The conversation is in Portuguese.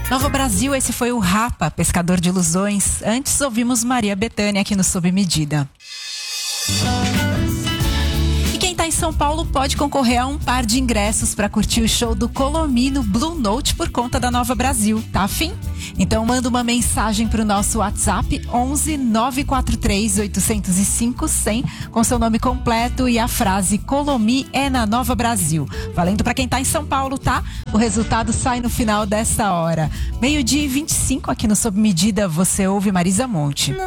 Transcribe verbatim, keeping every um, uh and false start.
Nova Brasil, esse foi o Rapa, Pescador de Ilusões. Antes ouvimos Maria Bethânia aqui no Sob Medida. E quem tá em São Paulo pode concorrer a um par de ingressos para curtir o show do Colomi no Blue Note por conta da Nova Brasil. Tá afim? Então manda uma mensagem pro nosso WhatsApp onze nove quatro três oito zero cinco cem com seu nome completo e a frase Colomi é na Nova Brasil. Valendo para quem tá em São Paulo, tá? O resultado sai no final dessa hora. Meio-dia e vinte e cinco aqui no Sob Medida, você ouve Marisa Monte.